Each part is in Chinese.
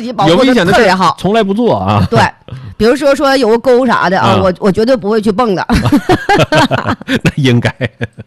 己保护的特别好， 从来不做啊。 对，比如说有个沟啥的啊，我绝对不会去蹦的。 那应该。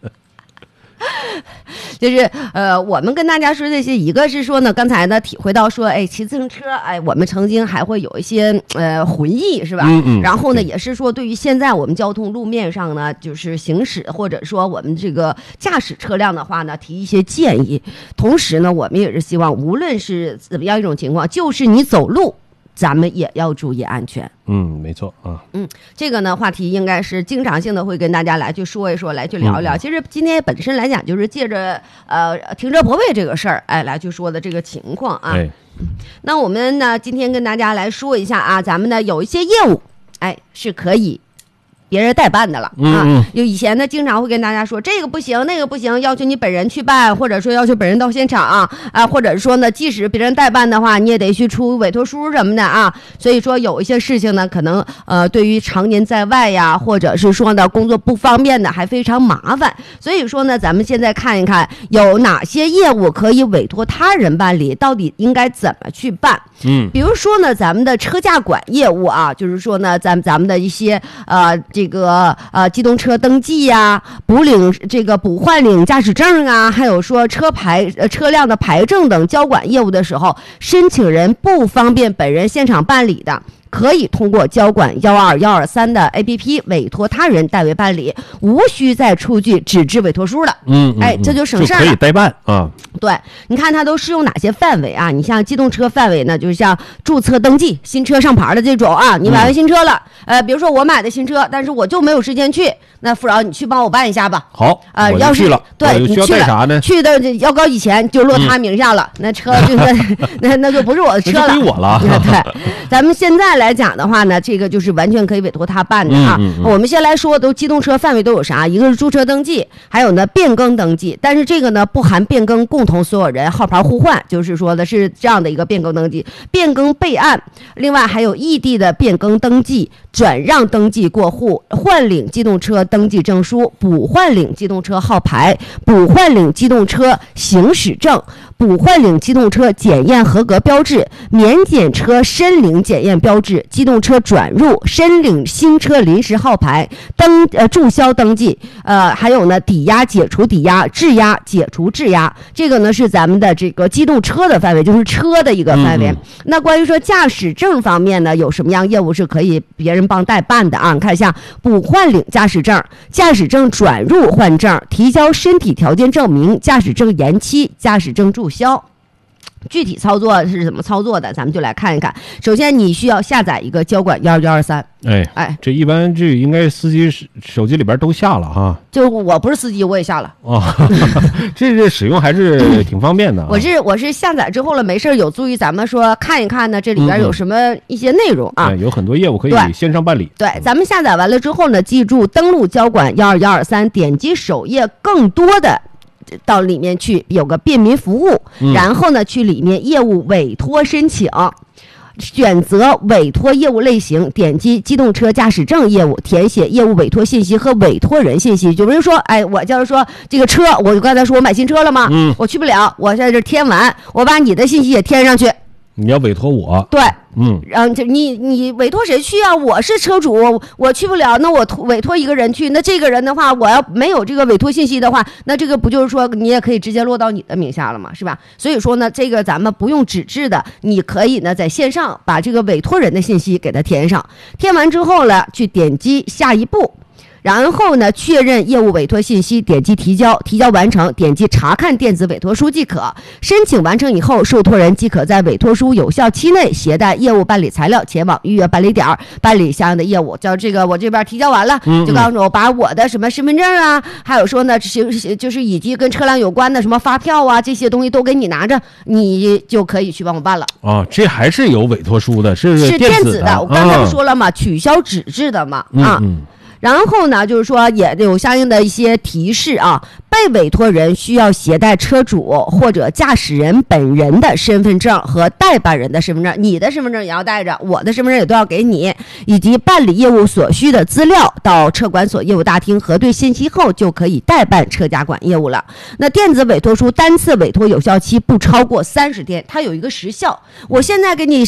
就是我们跟大家说这些，一个是说呢，刚才呢体会到说，哎，骑自行车，哎，我们曾经还会有一些回忆，是吧？然后呢，也是说对于现在我们交通路面上呢，就是行驶或者说我们这个驾驶车辆的话呢，提一些建议。同时呢，我们也是希望，无论是怎么样一种情况，就是你走路，咱们也要注意安全。 没错啊。 这个呢话题应该是经常性的会跟大家来去说一说，来去聊一聊。其实今天本身来讲，就是借着停车泊位这个事儿，哎，来去说的这个情况啊。那我们呢今天跟大家来说一下啊，咱们呢有一些业务，哎，是可以别人代办的了啊。就以前呢经常会跟大家说这个不行那个不行，要求你本人去办，或者说要求本人到现场啊，或者说呢即使别人代办的话，你也得去出委托书什么的啊。所以说有一些事情呢可能对于常年在外呀，或者是说呢工作不方便的还非常麻烦。所以说呢咱们现在看一看有哪些业务可以委托他人办理，到底应该怎么去办。比如说呢咱们的车驾管业务啊，就是说呢咱们的一些这个机动车登记呀、补换领驾驶证啊，还有说车辆的牌证等交管业务的时候，申请人不方便本人现场办理的，可以通过交管12123的 APP 委托他人代为办理，无需再出具纸质委托书了。这就省事了， 就可以代办啊。 对，你看它都适用哪些范围啊？你像机动车范围呢，就是像注册登记、新车上牌的这种啊，你买完新车了，比如说我买的新车，但是我就没有时间去，那富饶你去帮我办一下吧。 好， 要是去了， 对你去了， 去的要高以前就落他名下了，那车就那就不是我的车了， 归我了。 对，咱们现在来讲的话呢，这个就是完全可以委托他办的啊。我们先来说，机动车范围都有啥？一个是注册登记，还有呢变更登记，但是这个呢不含变更共同所有人号牌互换，就是说的是这样的一个变更登记、变更备案，另外还有异地的变更登记、转让登记过户、换领机动车登记证书、补换领机动车号牌、补换领机动车行驶证、补换领机动车检验合格标志、免检车申领检验标志、机动车转入、申领新车临时号牌、注销登记，还有呢抵押解除抵押、质押解除质押，这个呢是咱们的这个机动车的范围，就是车的一个范围。那关于说驾驶证方面呢，有什么样业务是可以别人帮代办的啊？你看像补换领驾驶证、驾驶证转入换证、提交身体条件证明、驾驶证延期、驾驶证注销。具体操作是怎么操作的，咱们就来看一看。首先你需要下载一个交管12123。 这一般这应该司机手机里边都下了哈。 就我不是司机，我也下了这使用还是挺方便的。 我是下载之后了，没事有助于咱们说看一看呢，这里边有什么一些内容啊。 有很多业务可以线上办理。 对，咱们下载完了之后呢，记住登录交管12123，点击首页更多的。到里面去有个便民服务，然后呢去里面业务委托申请，选择委托业务类型，点击机动车驾驶证业务，填写业务委托信息和委托人信息。就比如说，哎，我就是说这个车，我刚才说我买新车了吗？我去不了，我在这填完，我把你的信息也填上去。 你要委托我？ 对，然后就你委托谁去啊？我是车主，我去不了，那我委托一个人去，那这个人的话，我要没有这个委托信息的话，那这个不就是说你也可以直接落到你的名下了嘛，是吧？所以说呢，这个咱们不用纸质的，你可以呢在线上把这个委托人的信息给他填上，填完之后呢，去点击下一步。然后呢，确认业务委托信息，点击提交，提交完成，点击查看电子委托书即可。申请完成以后，受托人即可在委托书有效期内携带业务办理材料前往预约办理点办理相应的业务。叫这个我这边提交完了，就告诉我把我的什么身份证啊，还有说呢就是以及跟车辆有关的什么发票啊这些东西都给你拿着，你就可以去帮我办了。 这还是有委托书的，是电子的。我刚才不说了吗？取消纸质的嘛然后呢，就是说也有相应的一些提示啊。被委托人需要携带车主或者驾驶人本人的身份证和代办人的身份证，你的身份证也要带着，我的身份证也都要给你，以及办理业务所需的资料，到车管所业务大厅核对信息后，就可以代办车驾管业务了。那电子委托书单次委托有效期不超过30天，它有一个时效。我现在给你